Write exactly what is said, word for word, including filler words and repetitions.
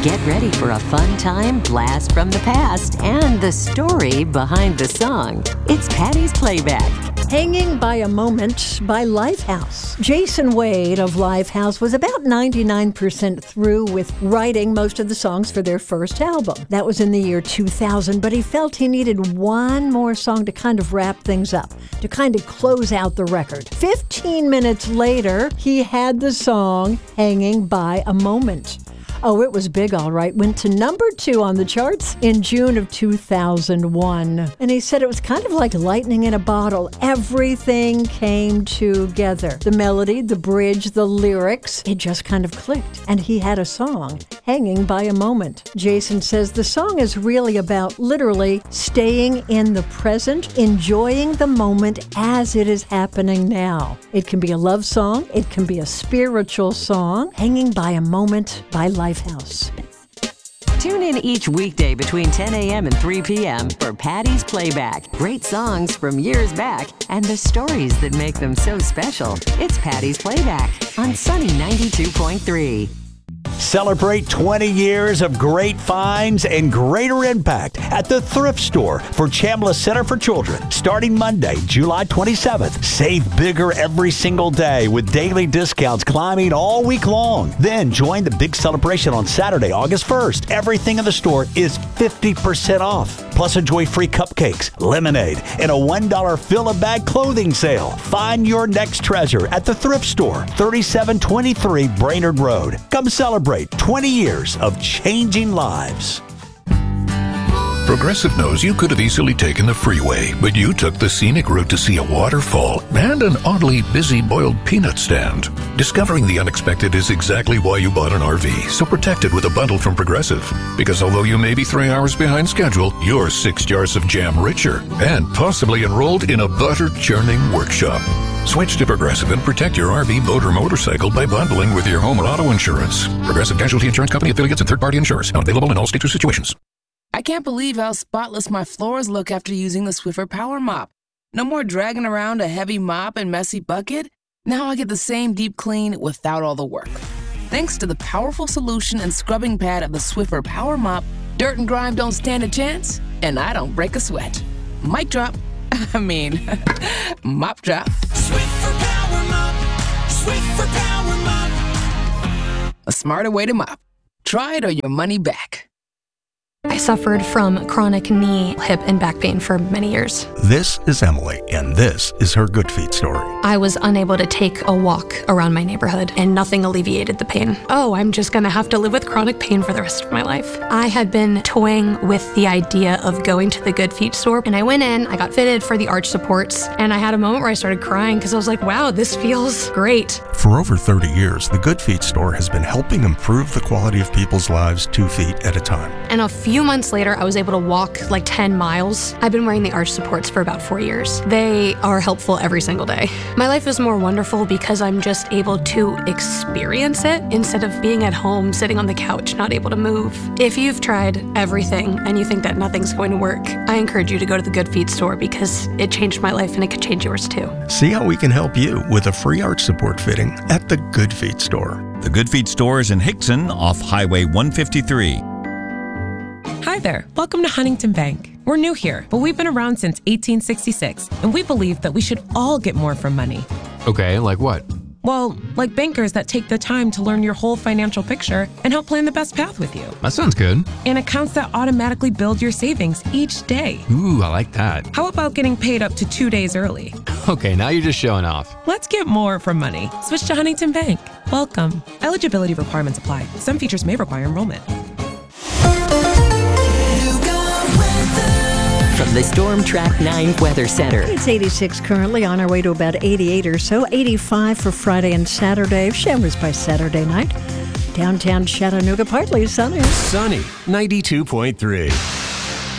Get ready for a fun time, blast from the past, and the story behind the song. It's Patty's Playback. Hanging by a Moment by Lifehouse. Jason Wade of Lifehouse was about ninety-nine percent through with writing most of the songs for their first album. That was in the year two thousand, but he felt he needed one more song to kind of wrap things up, to kind of close out the record. Fifteen minutes later, he had the song Hanging by a Moment. Oh, it was big, all right. Went to number two on the charts in June of two thousand one. And he said it was kind of like lightning in a bottle. Everything came together. The melody, the bridge, the lyrics, it just kind of clicked. And he had a song, Hanging by a Moment. Jason says the song is really about literally staying in the present, enjoying the moment as it is happening now. It can be a love song. It can be a spiritual song. Hanging by a Moment by Lifehouse. Tune in each weekday between ten a.m. and three p.m. for Patty's Playback. Great songs from years back and the stories that make them so special. It's Patty's Playback on Sunny ninety-two point three. Celebrate twenty years of great finds and greater impact at the Thrift Store for Chambliss Center for Children. Starting Monday, July twenty-seventh. Save bigger every single day with daily discounts climbing all week long. Then join the big celebration on Saturday, August first. Everything in the store is fifty percent off. Plus enjoy free cupcakes, lemonade, and a one dollar fill-a-bag clothing sale. Find your next treasure at the Thrift Store, thirty-seven twenty-three Brainerd Road. Come celebrate twenty years of changing lives. Progressive knows you could have easily taken the freeway, but you took the scenic route to see a waterfall and an oddly busy boiled peanut stand. Discovering the unexpected is exactly why you bought an R V, so protect it with a bundle from Progressive. Because although you may be three hours behind schedule, you're six jars of jam richer and possibly enrolled in a butter-churning workshop. Switch to Progressive and protect your R V, boat, or motorcycle by bundling with your home or auto insurance. Progressive Casualty Insurance Company, affiliates, and third-party insurers. Not available in all states or situations. I can't believe how spotless my floors look after using the Swiffer Power Mop. No more dragging around a heavy mop and messy bucket. Now I get the same deep clean without all the work. Thanks to the powerful solution and scrubbing pad of the Swiffer Power Mop, dirt and grime don't stand a chance, and I don't break a sweat. Mic drop. I mean, mop drop. Swiffer Power Mop. Swiffer Power Mop. A smarter way to mop. Try it or your money back. I suffered from chronic knee, hip, and back pain for many years. This is Emily, and this is her Good Feet story. I was unable to take a walk around my neighborhood, and nothing alleviated the pain. Oh, I'm just gonna have to live with chronic pain for the rest of my life. I had been toying with the idea of going to the Good Feet store, and I went in, I got fitted for the arch supports, and I had a moment where I started crying because I was like, wow, this feels great. For over thirty years, the Good Feet store has been helping improve the quality of people's lives two feet at a time. And a few months later, I was able to walk like ten miles. I've been wearing the arch supports for about four years. They are helpful every single day. My life is more wonderful because I'm just able to experience it instead of being at home, sitting on the couch, not able to move. If you've tried everything and you think that nothing's going to work, I encourage you to go to the Good Feet store because it changed my life and it could change yours too. See how we can help you with a free arch support fitting at the Good Feet store. The Good Feet store is in Hickson off Highway one fifty-three. Hi there. Welcome to Huntington Bank. We're new here, but we've been around since eighteen sixty-six, and we believe that we should all get more from money. Okay, like what? Well, like bankers that take the time to learn your whole financial picture and help plan the best path with you. That sounds good. And accounts that automatically build your savings each day. Ooh, I like that. How about getting paid up to two days early? Okay, now you're just showing off. Let's get more from money. Switch to Huntington Bank. Welcome. Eligibility requirements apply. Some features may require enrollment. From the Storm Track nine Weather Center. It's eighty-six currently, on our way to about eighty-eight or so. eighty-five for Friday and Saturday. Showers by Saturday night. Downtown Chattanooga, partly sunny. Sunny, ninety-two point three.